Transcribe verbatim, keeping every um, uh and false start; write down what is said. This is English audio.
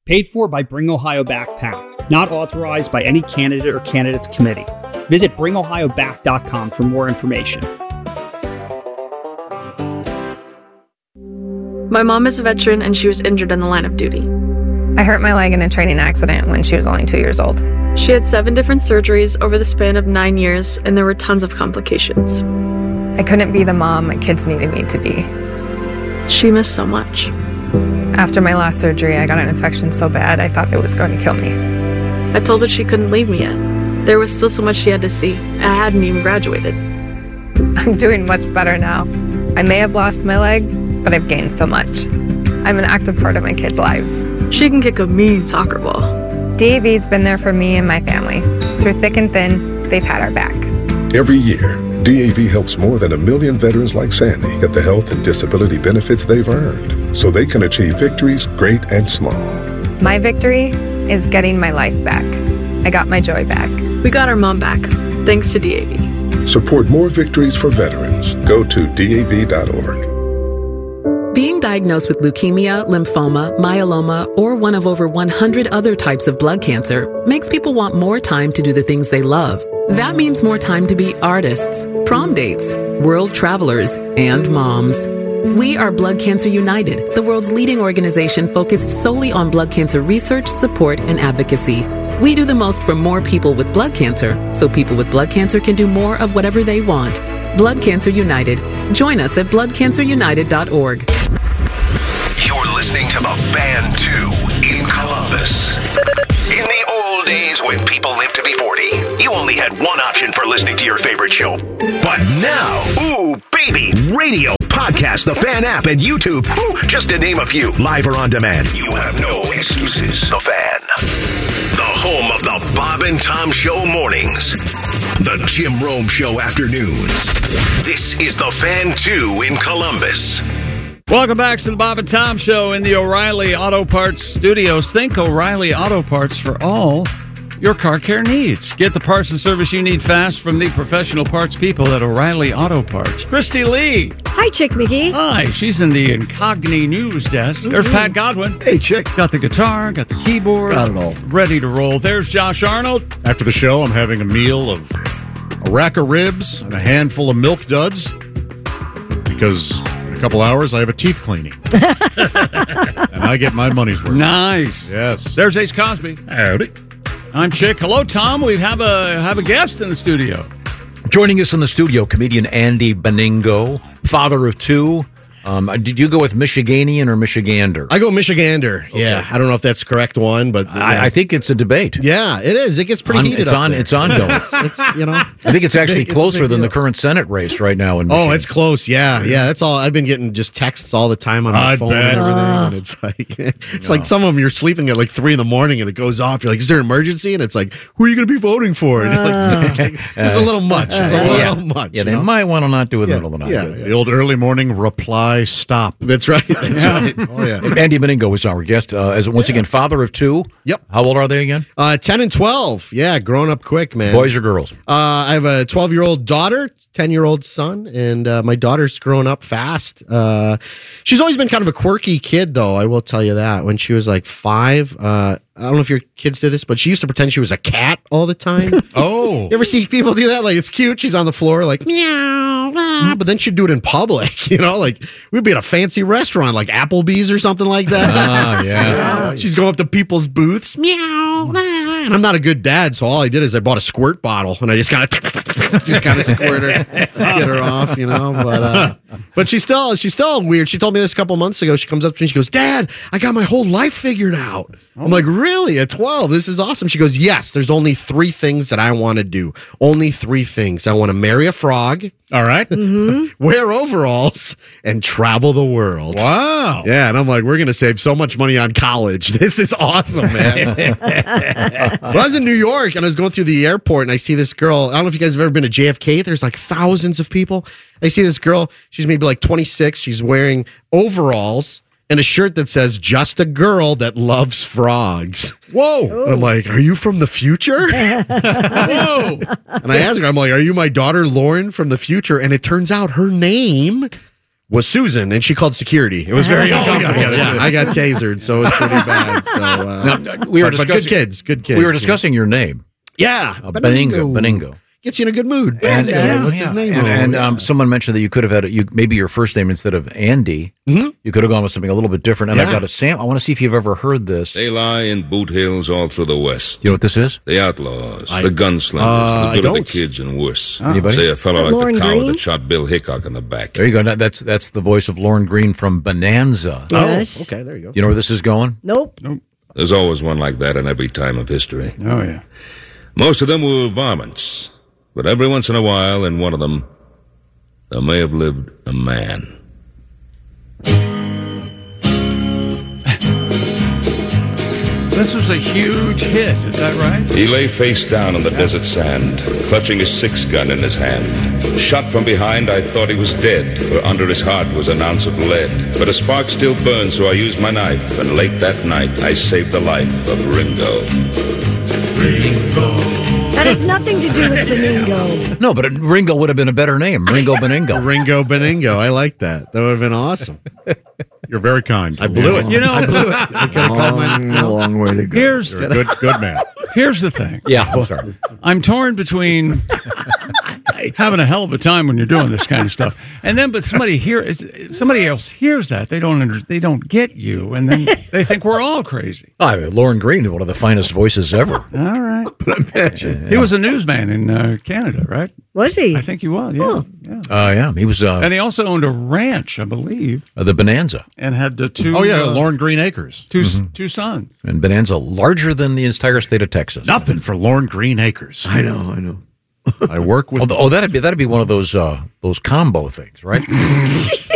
Paid for by Bring Ohio Back PAC. Not authorized by any candidate or candidates committee. Visit bring ohio back dot com for more information. My mom is a veteran and she was injured in the line of duty. I hurt my leg in a training accident when she was only two years old. She had seven different surgeries over the span of nine years, and there were tons of complications. I couldn't be the mom my kids needed me to be. She missed so much. After my last surgery, I got an infection so bad I thought it was going to kill me. I told her she couldn't leave me yet. There was still so much she had to see. I hadn't even graduated. I'm doing much better now. I may have lost my leg, but I've gained so much. I'm an active part of my kids' lives. She can kick a mean soccer ball. D A V's been there for me and my family. Through thick and thin, they've had our back. Every year, D A V helps more than a million veterans like Sandy get the health and disability benefits they've earned so they can achieve victories great and small. My victory is getting my life back. I got my joy back. We got our mom back, thanks to D A V. Support more victories for veterans. Go to D A V dot org. Being diagnosed with leukemia, lymphoma, myeloma, or one of over one hundred other types of blood cancer makes people want more time to do the things they love. That means more time to be artists, prom dates, world travelers, and moms. We are Blood Cancer United, the world's leading organization focused solely on blood cancer research, support, and advocacy. We do the most for more people with blood cancer, so people with blood cancer can do more of whatever they want. Blood Cancer United. Join us at blood cancer united dot org. You're listening to The Fan two in Columbus. In the old days when people lived to be forty, you only had one option for listening to your favorite show. But now, ooh, baby, radio, podcast, The Fan app, and YouTube, ooh, just to name a few, live or on demand. You have no excuses. The Fan. The home of the Bob and Tom Show mornings. The Jim Rome Show afternoons. This is The Fan two in Columbus. Welcome back to the Bob and Tom Show in the O'Reilly Auto Parts studios. Think O'Reilly Auto Parts for all your car care needs. Get the parts and service you need fast from the professional parts people at O'Reilly Auto Parts. Christy Lee. Hi, Chick McGee. Hi. She's in the Incogni News Desk. There's mm-hmm. Pat Godwin. Hey, Chick. Got the guitar, got the keyboard. Got it all. Ready to roll. There's Josh Arnold. After the show, I'm having a meal of a rack of ribs and a handful of milk duds because in a couple hours I have a teeth cleaning. And I get my money's worth. Nice. Yes. There's Ace Cosby. Howdy. I'm Chick. Hello, Tom. We have a have a guest in the studio. Joining us in the studio, comedian Andy Beningo, father of two. Um, did you go with Michiganian or Michigander? I go Michigander. Okay. Yeah, I don't know if that's the correct one, but I, yeah. I think it's a debate. Yeah, it is. It gets pretty on, heated. It's up on. there. It's ongoing. it's, it's you know. I think it's actually it's closer than deal. the current Senate race right now in Michigan. Oh, it's close. Yeah, yeah. That's all. I've been getting just texts all the time on my I phone bet. and everything. Uh. And it's like it's no. like some of them you're sleeping at like three in the morning and it goes off. You're like, is there an emergency? And it's like, who are you going to be voting for? And Uh. like, it's a little much. It's a little yeah. much. Yeah, they you know? might want to not do it in Yeah. the middle of the Yeah. night. The old early morning reply stop. That's right. That's Yeah. right. Oh yeah. Andy Beningo is our guest. Uh, as once Yeah. again, father of two. Yep. How old are they again? Uh, ten and twelve. Yeah, growing up quick, man. Boys or girls? Uh, I have a twelve-year-old daughter, ten-year-old son, and uh, my daughter's growing up fast. Uh, she's always been kind of a quirky kid, though, I will tell you that. When she was like five, uh, I don't know if your kids do this, but she used to pretend she was a cat all the time. Oh. You ever see people do that? Like, it's cute. She's on the floor like, meow, meow, but then she'd do it in public, you know? Like, we'd be at a fancy restaurant like Applebee's or something like that. Ah, yeah. She's going up to people's booths, meow, meow. And I'm not a good dad, so all I did is I bought a squirt bottle and I just kind of just kind of squirt her, get her off, you know. But uh, but she's still she's still weird. She told me this a couple months ago. She comes up to me, she goes, "Dad, I got my whole life figured out." I'm like, "Really? At twelve? This is awesome." She goes, "Yes, there's only three things that I want to do. Only three things. I want to marry a frog. All right. Mm-hmm. Wear overalls and travel the world." Wow. Yeah, and I'm like, we're going to save so much money on college. This is awesome, man. Well, I was in New York, and I was going through the airport, and I see this girl. I don't know if you guys have ever been to J F K. There's like thousands of people. I see this girl. She's maybe like twenty-six. She's wearing overalls and a shirt that says, "Just a girl that loves frogs." Whoa. And I'm like, "Are you from the future?" Whoa. And I asked her, I'm like, "Are you my daughter, Lauren, from the future?" And it turns out her name was Susan, and she called security. It was very uncomfortable. Yeah, yeah, I got tasered, so it was pretty bad. So uh, Now, we were but, but discussing good kids, good kids. We were discussing your name. Yeah, uh, Beningo. Beningo. Gets you in a good mood. And, Yeah, and, what's his name? and, Oh, and yeah. um, someone mentioned that you could have had you maybe your first name instead of Andy. Mm-hmm. You could have gone with something a little bit different. And I've Yeah. got a Sam. I want to see if you've ever heard this. They lie in boot hills all through the West. You know what this is? The outlaws, I- the gunslingers, Uh, the good I of the don't. kids and worse. Anybody? Say a fellow like Lorne the coward Greene? that shot Bill Hickok in the back. There you go. Now, That's that's the voice of Lorne Green from Bonanza. Yes. Oh, okay, there you go. You know where this is going? Nope. Nope. There's always one like that in every time of history. Oh, yeah. Most of them were varmints, but every once in a while, in one of them, there may have lived a man. This was a huge hit, is that right? He lay face down on the desert sand, clutching his six-gun in his hand. Shot from behind, I thought he was dead, for under his heart was an ounce of lead. But a spark still burned, so I used my knife, and late that night I saved the life of Ringo. Ringo. That has nothing to do with Beningo. No, but Ringo would have been a better name. Ringo Beningo. Ringo Beningo. I like that. That would have been awesome. You're very kind. I blew it. You know, I blew it. I could have called my long way to go. Here's You're a good, good man. Here's the thing. Yeah, I'm sorry. I'm torn between having a hell of a time when you're doing this kind of stuff, and then but somebody here, somebody else hears that they don't under, they don't get you, and then they think we're all crazy. Oh, I mean, Lorne Green is one of the finest voices ever. All right, but imagine he was a newsman in uh, Canada, right? Was he? I think he was. Yeah, yeah. Oh, yeah. He was uh, And he also owned a ranch, I believe, uh, the Bonanza. and had the two. Oh, yeah, uh, Lorne Green Acres. two Mm-hmm. two sons. And Bonanza, larger than the entire state of Texas. Nothing for Lorne Green Acres. I know, I know. I work with. Oh, oh, that'd be that'd be one of those uh, those combo things, right?